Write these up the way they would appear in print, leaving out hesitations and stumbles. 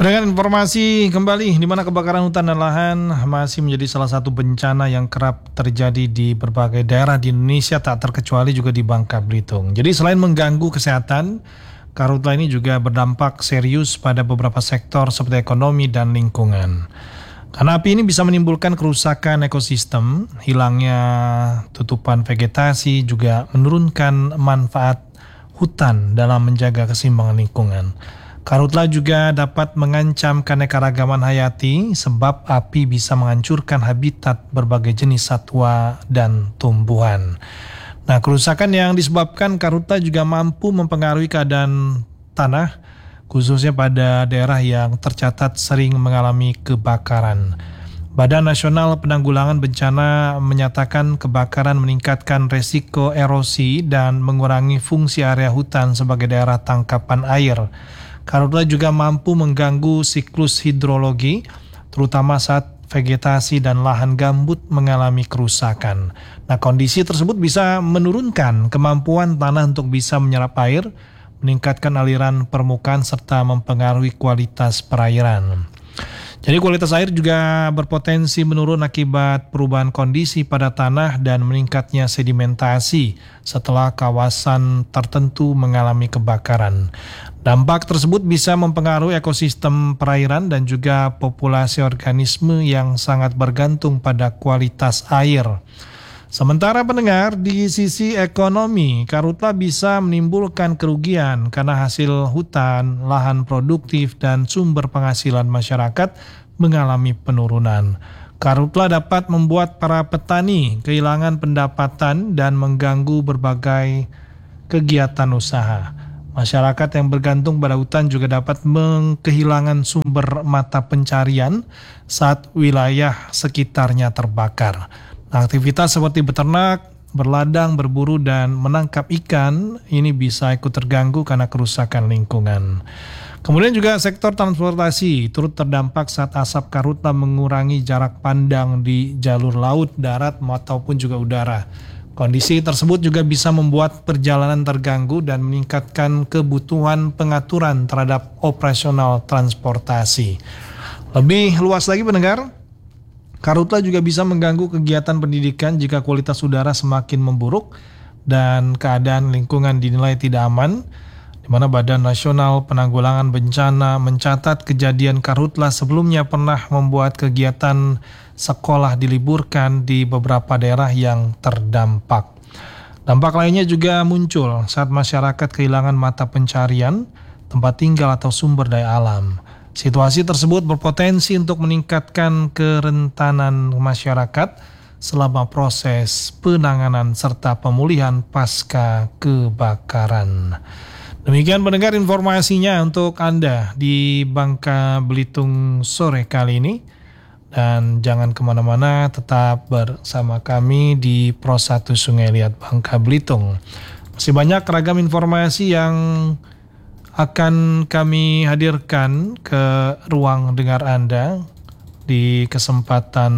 Dengan informasi kembali di mana kebakaran hutan dan lahan masih menjadi salah satu bencana yang kerap terjadi di berbagai daerah di Indonesia, tak terkecuali juga di Bangka Belitung. Jadi selain mengganggu kesehatan, karhutla ini juga berdampak serius pada beberapa sektor seperti ekonomi dan lingkungan. Karena api ini bisa menimbulkan kerusakan ekosistem, hilangnya tutupan vegetasi, juga menurunkan manfaat hutan dalam menjaga keseimbangan lingkungan. Karhutla juga dapat mengancam keanekaragaman hayati sebab api bisa menghancurkan habitat berbagai jenis satwa dan tumbuhan. Nah, kerusakan yang disebabkan karhutla juga mampu mempengaruhi keadaan tanah, khususnya pada daerah yang tercatat sering mengalami kebakaran. Badan Nasional Penanggulangan Bencana menyatakan kebakaran meningkatkan resiko erosi dan mengurangi fungsi area hutan sebagai daerah tangkapan air. Karhutla juga mampu mengganggu siklus hidrologi, terutama saat vegetasi dan lahan gambut mengalami kerusakan. Nah, kondisi tersebut bisa menurunkan kemampuan tanah untuk bisa menyerap air, meningkatkan aliran permukaan, serta mempengaruhi kualitas perairan. Jadi kualitas air juga berpotensi menurun akibat perubahan kondisi pada tanah dan meningkatnya sedimentasi setelah kawasan tertentu mengalami kebakaran. Dampak tersebut bisa mempengaruhi ekosistem perairan dan juga populasi organisme yang sangat bergantung pada kualitas air. Sementara pendengar, di sisi ekonomi, karhutla bisa menimbulkan kerugian karena hasil hutan, lahan produktif, dan sumber penghasilan masyarakat mengalami penurunan. Karhutla dapat membuat para petani kehilangan pendapatan dan mengganggu berbagai kegiatan usaha. Masyarakat yang bergantung pada hutan juga dapat kehilangan sumber mata pencarian saat wilayah sekitarnya terbakar. Aktivitas seperti beternak, berladang, berburu, dan menangkap ikan ini bisa ikut terganggu karena kerusakan lingkungan. Kemudian juga sektor transportasi turut terdampak saat asap karhutla mengurangi jarak pandang di jalur laut, darat, maupun juga udara. Kondisi tersebut juga bisa membuat perjalanan terganggu dan meningkatkan kebutuhan pengaturan terhadap operasional transportasi. Lebih luas lagi pendengar, karhutla juga bisa mengganggu kegiatan pendidikan jika kualitas udara semakin memburuk dan keadaan lingkungan dinilai tidak aman, di mana Badan Nasional Penanggulangan Bencana mencatat kejadian karhutla sebelumnya pernah membuat kegiatan sekolah diliburkan di beberapa daerah yang terdampak. Dampak lainnya juga muncul saat masyarakat kehilangan mata pencarian, tempat tinggal, atau sumber daya alam. Situasi tersebut berpotensi untuk meningkatkan kerentanan masyarakat selama proses penanganan serta pemulihan pasca kebakaran. Demikian pendengar informasinya untuk Anda di Bangka Belitung sore kali ini. Dan jangan kemana-mana, tetap bersama kami di Pro 1 Sungai Liat Bangka Belitung. Masih banyak ragam informasi yang akan kami hadirkan ke ruang dengar Anda di kesempatan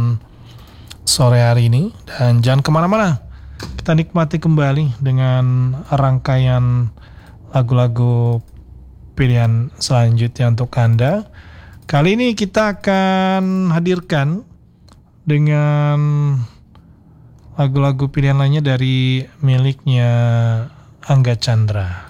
sore hari ini. Dan jangan kemana-mana, kita nikmati kembali dengan rangkaian lagu-lagu pilihan selanjutnya untuk Anda. Kali ini kita akan hadirkan dengan lagu-lagu pilihan lainnya dari miliknya Angga Chandra.